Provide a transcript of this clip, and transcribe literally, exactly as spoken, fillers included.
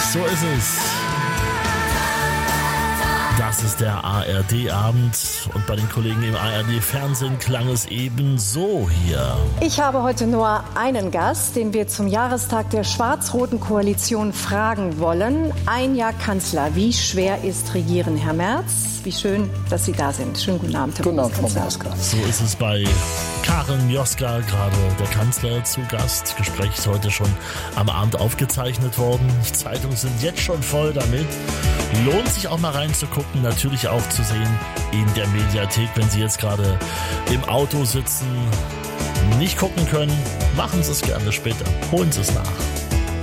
So ist es. Das ist der A R D-Abend und bei den Kollegen im A R D-Fernsehen klang es eben so hier. Ich habe heute nur einen Gast, den wir zum Jahrestag der schwarz-roten Koalition fragen wollen. Ein Jahr Kanzler. Wie schwer ist Regieren, Herr Merz? Wie schön, dass Sie da sind. Schönen guten Abend, Herr Guten Abend, Bundeskanzler. Frau Mioska. So ist es bei Karin Mioska, gerade der Kanzler zu Gast. Gespräch ist heute schon am Abend aufgezeichnet worden. Die Zeitungen sind jetzt schon voll damit. Lohnt sich auch mal reinzugucken, natürlich auch zu sehen in der Mediathek, wenn Sie jetzt gerade im Auto sitzen, nicht gucken können, machen Sie es gerne später, holen Sie es nach.